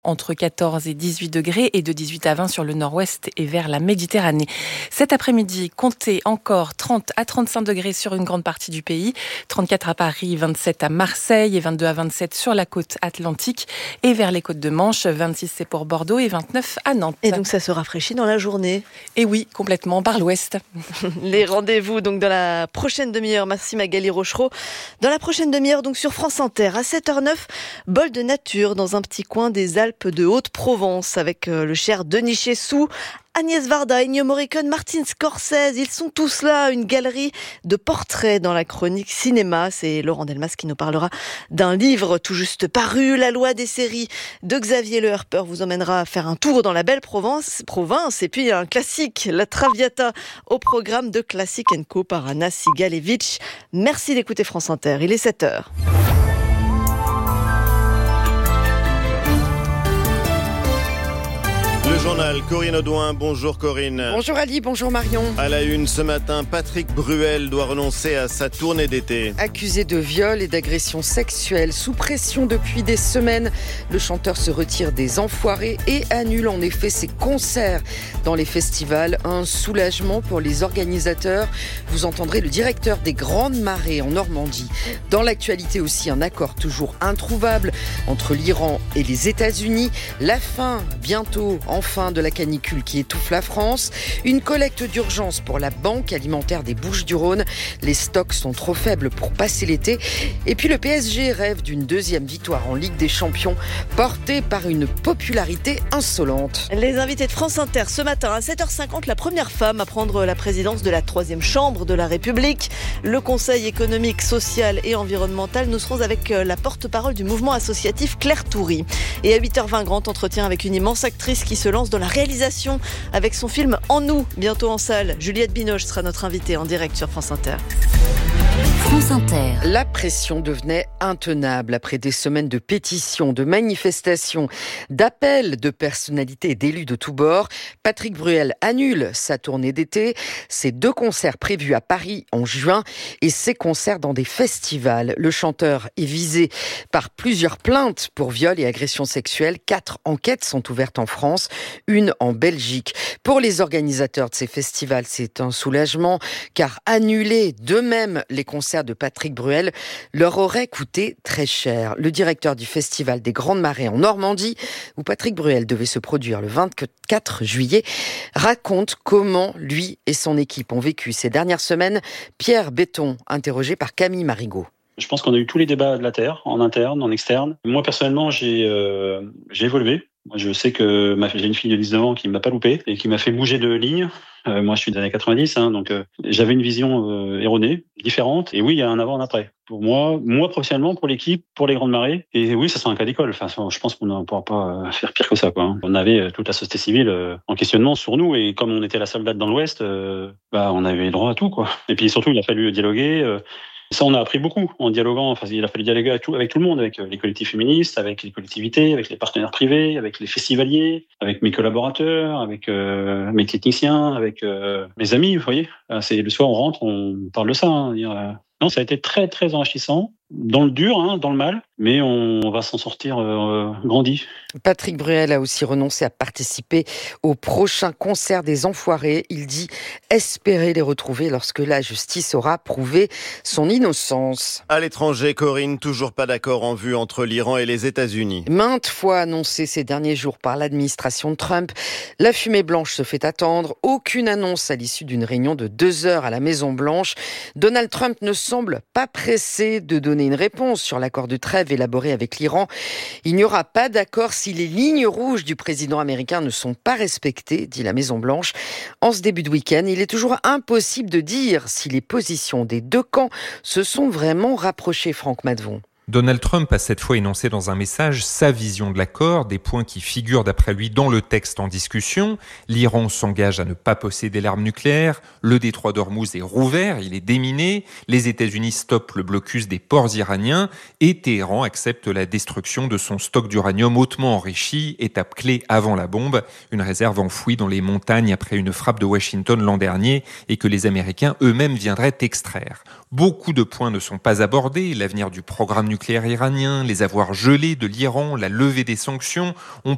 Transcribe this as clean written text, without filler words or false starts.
entre 14 et 18 degrés et de 18 à 20 sur le nord-ouest et vers la Méditerranée. Cet après-midi, comptez encore 30 à 35 degrés sur une grande partie du pays, 34 à Paris, 27 à Marseille et 22 à 27 sur la côte atlantique et vers les côtes de Manche, 26 c'est pour Bordeaux et 29 à Nantes. Et donc ça se rafraîchit dans la journée. Et oui, complètement, par l'ouest. Les rendez-vous donc dans la prochaine demi-heure, merci Magali Rochereau. Dans la prochaine demi-heure donc sur France Inter, à 7h09, bol de nature dans un petit coin des Alpes de Haute-Provence avec le cher Denis Chessou, Agnès Varda, Ennio Morricone, Martin Scorsese, ils sont tous là, une galerie de portraits dans la chronique cinéma. C'est Laurent Delmas qui nous parlera d'un livre tout juste paru, La loi des séries de Xavier Le Harper vous emmènera à faire un tour dans la belle province et puis un classique, La Traviata, au programme de Classic & Co par Anna Sigalevitch. Merci d'écouter France Inter, il est 7h. Le journal, Corinne Audouin. Bonjour Corinne. Bonjour Ali, bonjour Marion. À la une ce matin, Patrick Bruel doit renoncer à sa tournée d'été. Accusé de viol et d'agression sexuelle, sous pression depuis des semaines, le chanteur se retire des Enfoirés et annule en effet ses concerts dans les festivals. Un soulagement pour les organisateurs. Vous entendrez le directeur des Grandes Marées en Normandie. Dans l'actualité aussi, un accord toujours introuvable entre l'Iran et les États-Unis. La fin, bientôt, enfin, de la canicule qui étouffe la France. Une collecte d'urgence pour la Banque alimentaire des Bouches-du-Rhône. Les stocks sont trop faibles pour passer l'été. Et puis le PSG rêve d'une deuxième victoire en Ligue des Champions, portée par une popularité insolente. Les invités de France Inter ce matin à 7h50, la première femme à prendre la présidence de la 3e chambre de la République, le Conseil économique, social et environnemental. Nous serons avec la porte-parole du mouvement associatif Claire Toury. Et à 8h20, grand entretien avec une immense actrice qui se lance dans la réalisation avec son film En nous, bientôt en salle. Juliette Binoche sera notre invitée en direct sur France Inter. France Inter. La pression devenait intenable après des semaines de pétitions, de manifestations, d'appels de personnalités et d'élus de tous bords. Patrick Bruel annule sa tournée d'été, ses 2 concerts prévus à Paris en juin et ses concerts dans des festivals. Le chanteur est visé par plusieurs plaintes pour viol et agression sexuelle. 4 enquêtes sont ouvertes en France, une en Belgique. Pour les organisateurs de ces festivals, c'est un soulagement car annuler d'eux-mêmes les concerts de Patrick Bruel leur aurait coûté très cher. Le directeur du Festival des Grandes Marées en Normandie, où Patrick Bruel devait se produire le 24 juillet, raconte comment lui et son équipe ont vécu ces dernières semaines. Pierre Béton, interrogé par Camille Marigot. Je pense qu'on a eu tous les débats de la Terre, en interne, en externe. Moi, personnellement, j'ai évolué. Moi, je sais que j'ai une fille de 19 ans qui ne m'a pas loupé et qui m'a fait bouger de ligne. Moi, je suis des années 90, donc j'avais une vision erronée, différente. Et oui, il y a un avant, un après. Pour moi professionnellement, pour l'équipe, pour les Grandes Marées. Et oui, ça sera un cas d'école. Enfin, je pense qu'on ne pourra pas faire pire que ça, quoi. On avait toute la société civile en questionnement sur nous. Et comme on était la seule date dans l'Ouest, on avait droit à tout, quoi. Et puis surtout, il a fallu dialoguer. Ça, on a appris beaucoup en dialoguant. Enfin, il a fallu dialoguer avec tout le monde, avec les collectifs féministes, avec les collectivités, avec les partenaires privés, avec les festivaliers, avec mes collaborateurs, avec mes techniciens, avec mes amis, vous voyez. C'est le soir, on rentre, on parle de ça. Non, ça a été très, très enrichissant. Dans le dur, dans le mal, mais on va s'en sortir grandi. Patrick Bruel a aussi renoncé à participer au prochain concert des Enfoirés. Il dit espérer les retrouver lorsque la justice aura prouvé son innocence. À l'étranger, Corinne, toujours pas d'accord en vue entre l'Iran et les États-Unis. Maintes fois annoncé ces derniers jours par l'administration de Trump, la fumée blanche se fait attendre. Aucune annonce à l'issue d'une réunion de 2 heures à la Maison-Blanche. Donald Trump ne semble pas pressé de donner une réponse sur l'accord de trêve élaboré avec l'Iran. Il n'y aura pas d'accord si les lignes rouges du président américain ne sont pas respectées, dit la Maison-Blanche. En ce début de week-end, il est toujours impossible de dire si les positions des 2 camps se sont vraiment rapprochées, Franck Madvon. Donald Trump a cette fois énoncé dans un message sa vision de l'accord, des points qui figurent d'après lui dans le texte en discussion. L'Iran s'engage à ne pas posséder l'arme nucléaire, le détroit d'Ormuz est rouvert, il est déminé, les États-Unis stoppent le blocus des ports iraniens et Téhéran accepte la destruction de son stock d'uranium hautement enrichi, étape clé avant la bombe, une réserve enfouie dans les montagnes après une frappe de Washington l'an dernier et que les Américains eux-mêmes viendraient extraire. Beaucoup de points ne sont pas abordés, l'avenir du programme nucléaire iranien, les avoirs gelés de l'Iran, la levée des sanctions. On